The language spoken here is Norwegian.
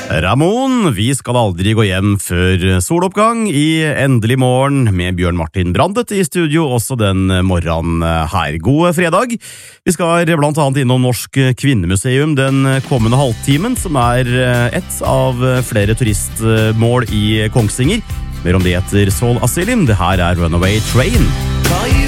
Ramón, vi skal aldri gå hjem før soloppgang i Endelig morgen med Bjørn Martin Brandet i studio også den morgenen her. God fredag. Vi skal blant annet innom Norsk Kvinnemuseum den kommende halvtimen, som et av flere turistmål i Kongsvinger. Mer om det etter Soul Asylum. Det her Runaway Train.